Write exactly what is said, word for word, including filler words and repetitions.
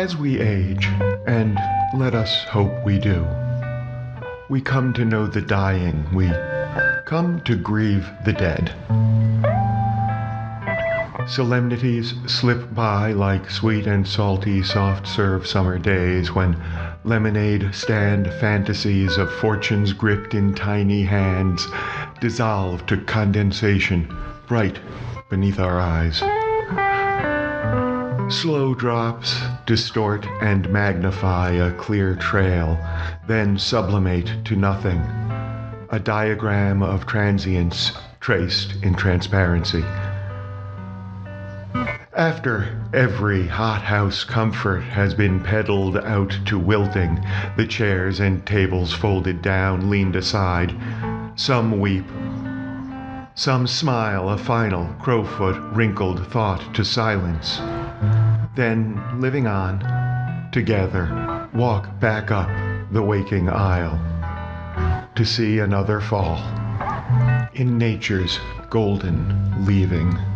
As we age, and let us hope we do, we come to know the dying, we come to grieve the dead. Solemnities slip by like sweet and salty soft-serve summer days when lemonade stand fantasies of fortunes gripped in tiny hands dissolve to condensation bright beneath our eyes. Slow drops distort and magnify a clear trail, then sublimate to nothing, a diagram of transience traced in transparency. After every hothouse comfort has been peddled out to wilting, the chairs and tables folded down, leaned aside, some weep, some smile a final crowfoot wrinkled thought to silence. Then, living on, together, walk back up the waking aisle to see another fall in nature's golden leaving.